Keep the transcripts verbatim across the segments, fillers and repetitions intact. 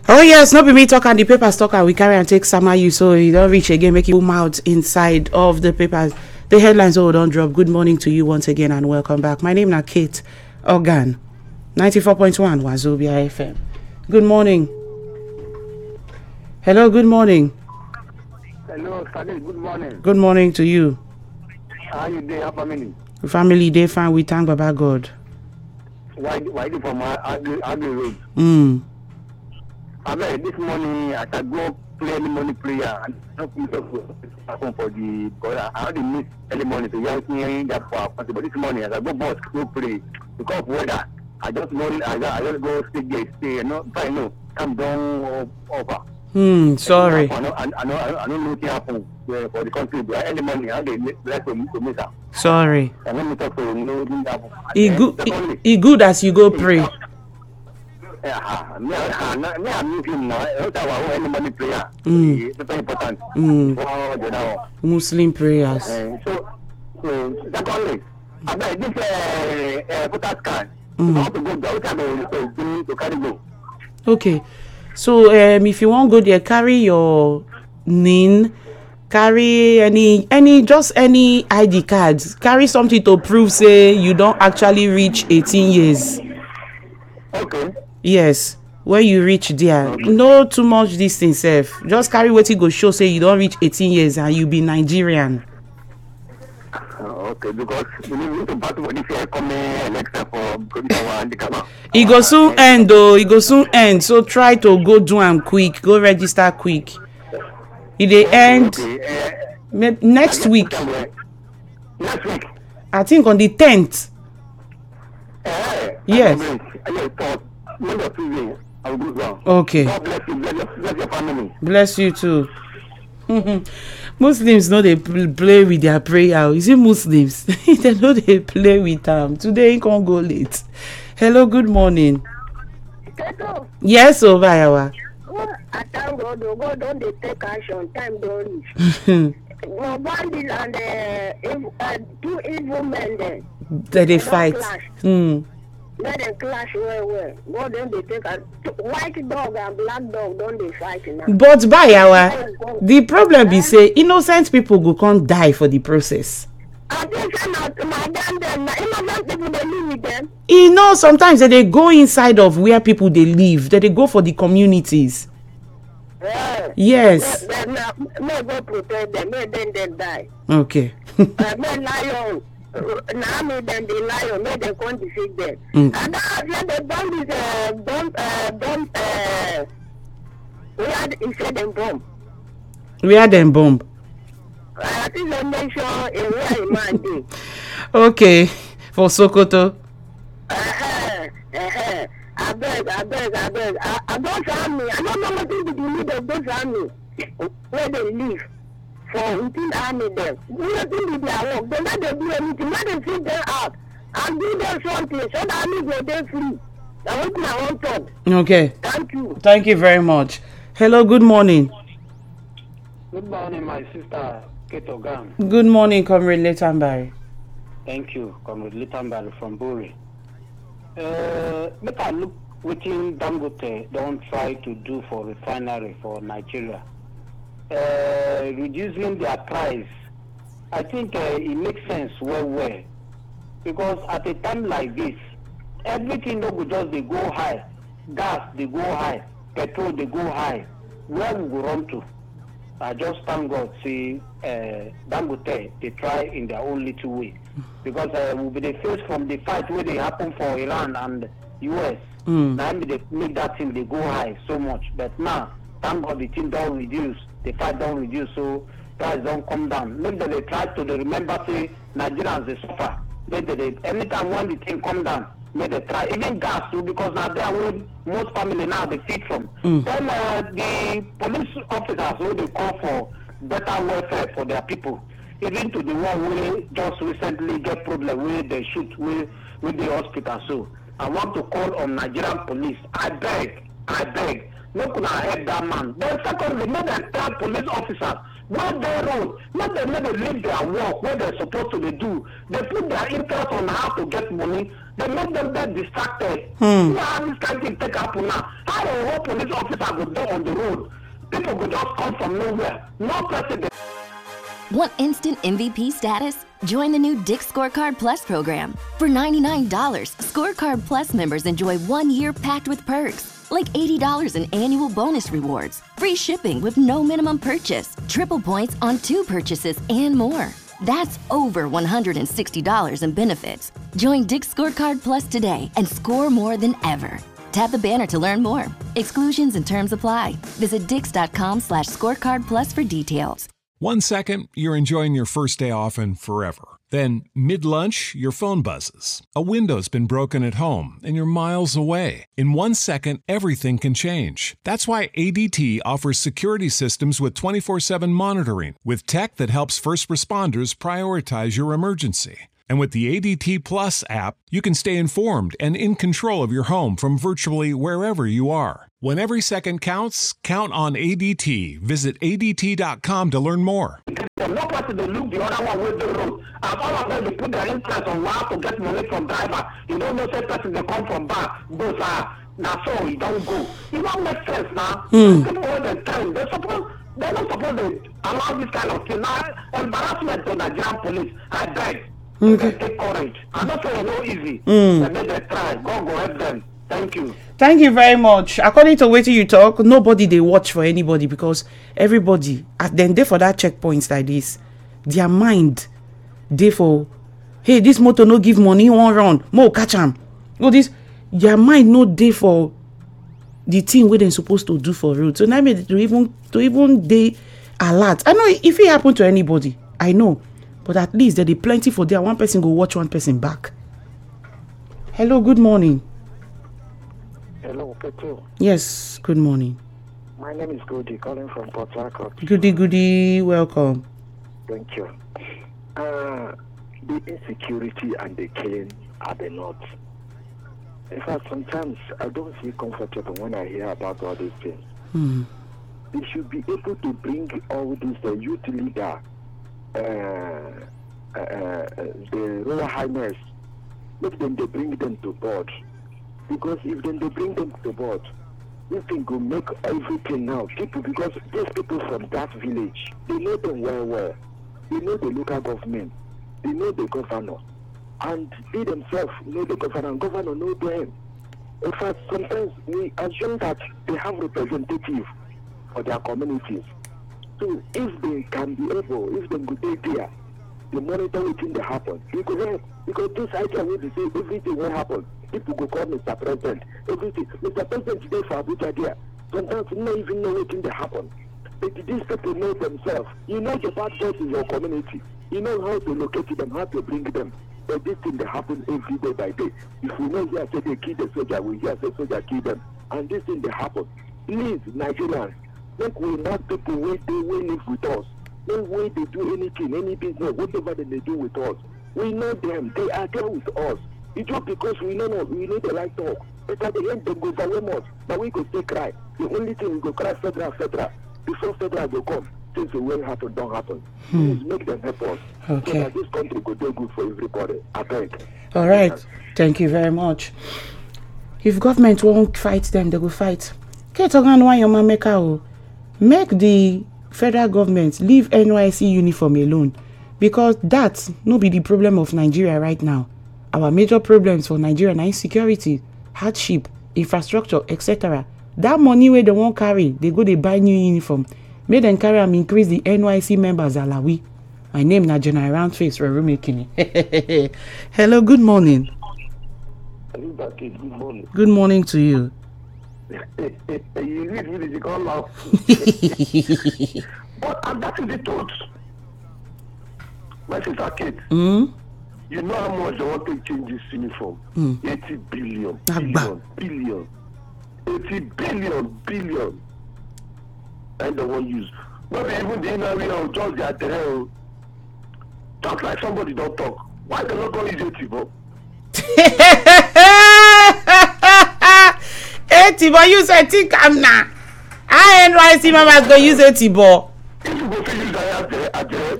Oh yes, not be me talk and the papers talk and we carry and take summer you so you don't reach again, make you boom out inside of the papers. The headlines all don't drop. Good morning to you once again and welcome back. My name is Kate Organ, ninety-four point one Wazobia F M. Good morning. Hello, good morning. Hello, Sadiq, good morning. Good morning to you. How you doing, family? Family, they fine, we thank Baba God. Why, why do from Agri Road? Mm. I mean, this morning I can go play early morning prayer and not miss up for the because I already miss early morning to young hearing that for but this morning as I go boss go pray because of weather. I just morning I just, I just go stay there, stay and not try no come down over. Hmm, sorry. I know I know I know I know nothing happen uh, for the country but early morning I they like to to miss her. Sorry. And when we talk to no nothing happen. It good it, it good as you go pray. Yeah, me, I, me, I'm Muslim now. I don't have any money prayer. Mm. It's very important. Mm. Oh, you know. Muslim prayers. Uh, so, so secondly, I bet this uh, uh, voter card. Mm. I have to go down to to to carry go. Okay, so um, if you want go there, carry your N I N, carry any any just any I D cards, carry something to prove say you don't actually reach eighteen years. Okay. Yes, when you reach there, okay. No too much this thing sef. Just carry wetin go show say you don't reach eighteen years and you be Nigerian. Uh, okay, because we need to battle for this year coming election for the e go soon end though, e go soon end, so try to go do am quick, go register quick. E dey end okay, uh, next week. Next week? I think on the tenth. Uh, yes. Okay. God bless you, bless your, bless your family. Bless you too. Muslims know they play with their prayer. Is it Muslims? They know they play with them. Today you can't go late. Hello, good morning. Hello. Yes, over Yawa. Oh, I thank God. God don't they take action. Time don't reach. No bandits and uh, evil, uh, two evil men there. They, they fight. Hmm. Let them clash well, well. God don't they take a white dog and black dog don't they fight now. But by our the problem be say innocent people go can't die for the process. I think not my damn them innocent people they live with them. You know sometimes they, they go inside of where people they live, that they go for the communities. Yeah. Yes. May, may, may go protect them, may then they die. Okay. uh, may lion. Now me them the lion, make them come defeat them. Mm. And now let the bomb is uh, bomb uh, bomb uh, where he said them bomb. Where them bomb? I think they mention a where a man did. Okay, for Sokoto. Uh uh uh. I beg, I beg, I beg. I, I don't army. I don't know what to do with those army where they live. For within army them. Do nothing with their work. They let them do anything. Let them sit them out and do them something. So the army go there free. I want my own thought. Okay. Thank you. Thank you very much. Hello, good morning. Good morning, my sister Kate Organ. Good morning, Comrade Letambari. Thank you, Comrade Letambari from Buri. Uh, make I look within Dangote don't try to do for refinery for Nigeria. Uh, reducing their price, I think uh, it makes sense well, well. Because at a time like this, everything that would just they go high, gas they go high, petrol they go high. Where we go run to? I just thank God, see, uh, Dangote, they try in their own little way. Because uh, we'll be the first from the fight where they happen for Iran and U S. Mm. Now they make that thing, they go high so much. But now, thank God the thing don't reduce. The fight don't reduce, so price don't come down. Maybe they try to they remember, say, Nigerians, they suffer. Maybe they, anytime when the thing come down, maybe they try. Even gas too, because now they are where most family now they feed from. Mm. Then uh, the police officers who they call for better welfare for their people. Even to the one who just recently get problem where they shoot with, with the hospital. So I want to call on Nigerian police. I beg, I beg. No could have help that man. Then secondly, make them tell police officers What they road, not they never leave their work where they're supposed to do. They put their interest on how to get money. They make them get distracted. Hmm. You how this kind of thing take happen now. How the whole police officer go down on the road? People will just come from nowhere. No precedent. Want instant M V P status? Join the new Dick's Scorecard Plus program. For ninety-nine dollars, Scorecard Plus members enjoy one year packed with perks, like eighty dollars in annual bonus rewards, free shipping with no minimum purchase, triple points on two purchases, and more. That's over one hundred sixty dollars in benefits. Join Dick's Scorecard Plus today and score more than ever. Tap the banner to learn more. Exclusions and terms apply. Visit dix.com slash scorecard plus for details. One second, you're enjoying your first day off and forever. Then, mid-lunch, your phone buzzes. A window's been broken at home and you're miles away. In one second, everything can change. That's why A D T offers security systems with twenty-four seven monitoring, with tech that helps first responders prioritize your emergency. And with the A D T Plus app, you can stay informed and in control of your home from virtually wherever you are. When every second counts, count on A D T. Visit A D T dot com to learn more. No person they look the other one with the road. And all of them they put their interest on how to get money from driver. You don't know say person they come from back. Those are now so you don't go. It don't make sense now. Mm. People all the time they suppose they're not supposed to allow this kind of thing. Now embarrassment to Nigerian police. I beg. Okay. Take courage. I'm not saying no easy. Mm. They make them try. God go help them. Thank you. Thank you very much. According to what you talk, nobody they watch for anybody because everybody at then they for that checkpoints like this, their mind they for hey this motor no give money one run more catch am. No this their mind no day for the thing where they supposed to do for road. So now to even to even they alert. I know if it happen to anybody, I know, but at least there is plenty for there. One person go watch one person back. Hello, good morning. Hello, Peter. Yes, good morning. My name is Goody, calling from Port Harcourt. Goody, goody, welcome. Thank you. Uh, the insecurity and the killing are the north. In fact, sometimes I don't feel comfortable when I hear about all these things. Hmm. They should be able to bring all these uh, youth leader, uh, uh, uh, the Royal Highness, let them they bring them to board. Because if then they bring them to board, this thing will make everything now. People, because those people from that village, they know them well, well. They know the local government. They know the governor. And they themselves know the governor, and governor know them. In fact, sometimes we assume that they have representatives for their communities. So if they can be able, if they go there, they monitor everything that happen. It could help. Because this idea will be say everything will happen. People go call Mister President. Everything. Mister President today for Abuja there. Sometimes you don't even know what that happen. But these people know themselves. You know the bad boys in your community. You know how to locate them, how to bring them. But this thing that happen every day by day. If we know here say they kill the soldier, we hear say soldier kill them. And this thing that happen. Please, Nigerians, make we not people where they will live with us. No way they do anything, any business, whatever they do with us. We know them. They are there with us. It's just because we know we know the right talk. But at the end, they go overwhelm us. But we go still cry. The only thing we go cry, federal, federal. Before federal will come, things will happen, don't happen. Hmm. Please make them help us. Okay. So that this country go do good for everybody. I beg. All right. Thank you very much. If government won't fight them, they will fight. Can't talk on why your man make out. Make the federal government leave N Y C uniform alone. Because that no be the problem of Nigeria right now. Our major problems for Nigeria are insecurity, hardship, infrastructure, et cetera. That money where they won't carry, they go they buy new uniform. Make them carry and increase the N Y C members alawi. My name na General Roundface Rerumekini. Hello, good morning. Good morning. Good morning to you. You read me, you can't laugh. But and that is the truth. My sister Kate, Mm? you know how much they want to change this uniform? Mm. eighty billion, Abba. billion, billion. eighty billion, billion. And they won't use. Maybe even the inner will just their terror. Just like somebody don't talk. Why they not going to use eighty, bro? eighty, you say think I'm now. I N Y C members go use eighty, bro. If you go to use that address.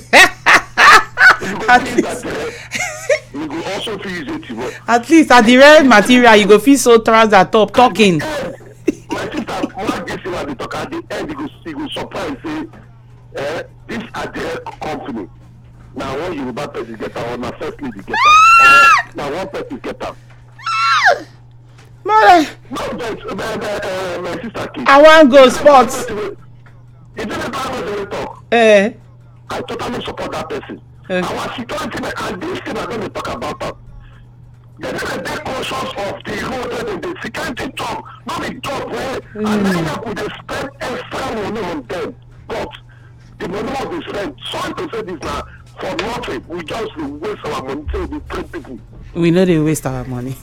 At least. You go also feel easy to work. At least at the rare material, you go feel so trouser top talking. My sister, one gets him at the talk at the end, he go, he go surprise say, eh, this address company. Now one Yoruba person get out, now first lady get out. Now one person get out. Mother, No, but, uh, uh, my sister kid. I want go sports. Is it the Bible they talk? Eh. I totally support that person. Okay. Our security men, and this thing I'm going to talk about that. They're going to be conscious of the road and the security job, not the job where mm. and then I could spend extra money on them. But the money was be spent. Sorry to say this now, for nothing. We just waste our money to be treat people. We know they waste our money.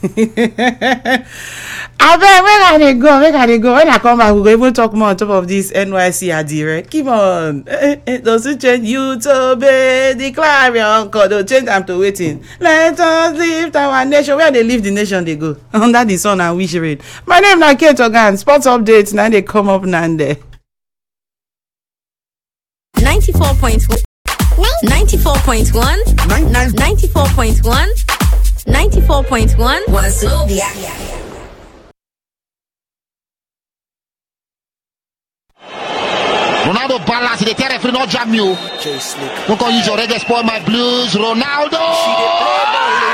I bet where can they go? Where can they go? When I come back, we'll even talk more on top of this N Y C Adire. Keep on. It doesn't change you to obey the clarion call. Don't change them to waiting. Let us lift our nation. Where they leave the nation, they go. Under the sun and wish rain. My name is Kate Ogan. Sports updates. Now they come up now there. ninety-four point one. ninety-four point one. ninety-four point one. ninety-four point one. Wazobia. Ronaldo balance, il était refrain non jamais. Donc on use your reggae spoil my blues. Ronaldo.